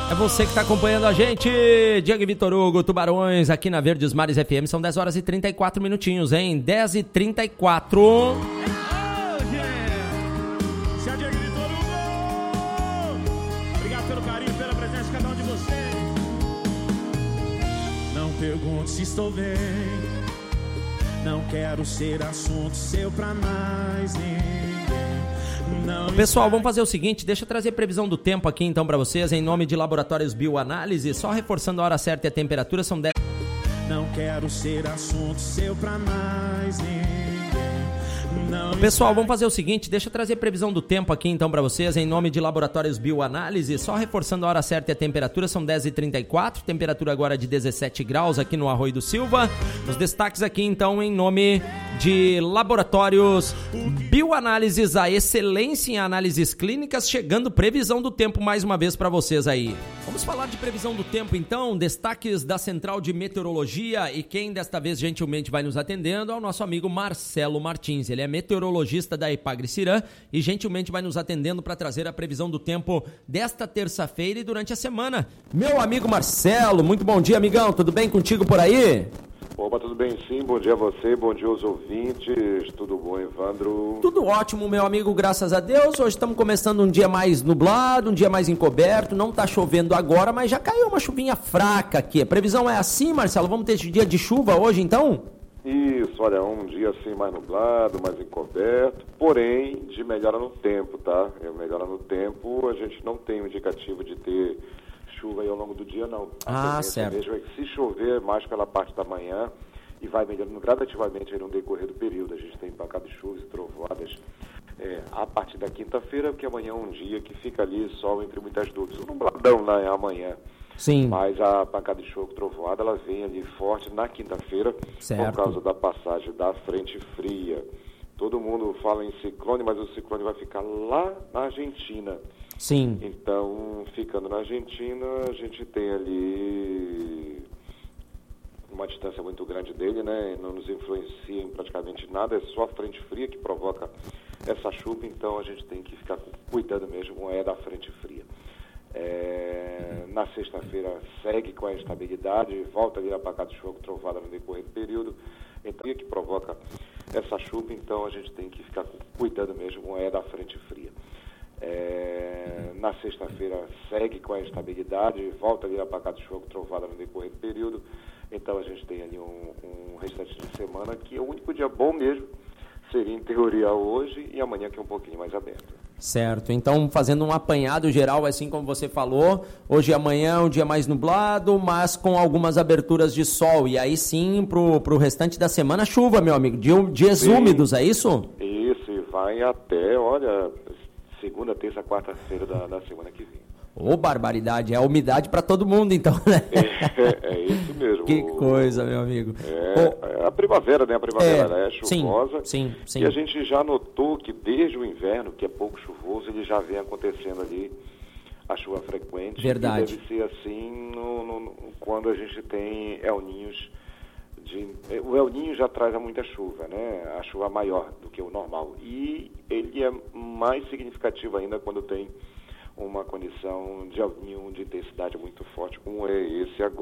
É você que está acompanhando a gente, Diego e Vitor Hugo, Tubarões, aqui na Verdes Mares FM. São 10 horas e 34 minutinhos, hein? 10h34. Obrigado pelo carinho, pela presença de cada um de vocês. Não pergunte se estou bem. Não quero ser assunto seu pra mais ninguém. Não. Pessoal, vamos fazer o seguinte, deixa eu trazer previsão do tempo aqui então para vocês, em nome de Laboratórios Bioanálise, só reforçando a hora certa e a temperatura, são 10... Não quero ser assunto seu pra mais ninguém. Não. Pessoal, vamos fazer o seguinte, deixa eu trazer previsão do tempo aqui então para vocês, em nome de Laboratórios Bioanálise, só reforçando a hora certa e a temperatura, são 10h34, temperatura agora de 17 graus aqui no Arroio do Silva. Os destaques aqui então em nome de Laboratórios Bioanálises, a excelência em análises clínicas, chegando previsão do tempo mais uma vez para vocês aí. Vamos falar de previsão do tempo então, destaques da Central de Meteorologia, e quem desta vez gentilmente vai nos atendendo é o nosso amigo Marcelo Martins. Ele é meteorologista da Epagre-Cirã e gentilmente vai nos atendendo para trazer a previsão do tempo desta terça-feira e durante a semana. Meu amigo Marcelo, muito bom dia, amigão, tudo bem contigo por aí? Opa, tudo bem sim, bom dia a você, bom dia aos ouvintes, tudo bom, Evandro? Tudo ótimo, meu amigo, graças a Deus. Hoje estamos começando um dia mais nublado, um dia mais encoberto, não está chovendo agora, mas já caiu uma chuvinha fraca aqui. A previsão é assim, Marcelo, vamos ter esse dia de chuva hoje então? Isso, olha, um dia assim mais nublado, mais encoberto, porém de melhora no tempo, tá? Melhora no tempo, a gente não tem um indicativo de ter chuva aí ao longo do dia, não. Ah, certo. Mesmo é que se chover mais pela parte da manhã e vai melhorando gradativamente aí no decorrer do período. A gente tem pancada de chuvas e trovoadas a partir da quinta-feira, porque amanhã é um dia que fica ali sol entre muitas dúvidas. Um nubladão lá amanhã. Sim. Mas a pancada de chuva trovoada, ela vem ali forte na quinta-feira, certo, por causa da passagem da frente fria. Todo mundo fala em ciclone, mas o ciclone vai ficar lá na Argentina. Sim. Então, ficando na Argentina, a gente tem ali uma distância muito grande dele, né? Não nos influencia em praticamente nada, é só a frente fria que provoca essa chuva, então a gente tem que ficar cuidando mesmo da frente fria. Na sexta-feira segue com a estabilidade, volta ali a pancada de chuva trovada no decorrer do período, então que provoca essa chuva, então a gente tem que ficar cuidando mesmo da frente fria. Na sexta-feira segue com a estabilidade, volta ali a pancada de chuva trovada no decorrer do período, então a gente tem ali um restante de semana que o único dia bom mesmo seria em teoria hoje e amanhã que é um pouquinho mais aberto. Certo, então fazendo um apanhado geral, assim como você falou, hoje e amanhã um dia mais nublado, mas com algumas aberturas de sol, e aí sim pro restante da semana chuva, meu amigo, dias sim, úmidos, é isso? Isso, e vai até, olha, segunda, terça, quarta-feira da semana que vem. Ô, barbaridade, é a umidade para todo mundo, então, né? É isso mesmo. Que coisa, meu amigo. A primavera, né? A primavera ela é chuvosa. Sim. E a gente já notou que desde o inverno, que é pouco chuvoso, ele já vem acontecendo ali a chuva frequente. Verdade. E deve ser assim quando a gente tem El Ninhos. O El Ninho já traz muita chuva, né? A chuva maior do que o normal. E ele é mais significativo ainda quando tem uma condição de El Ninho de intensidade muito forte, como é esse agora.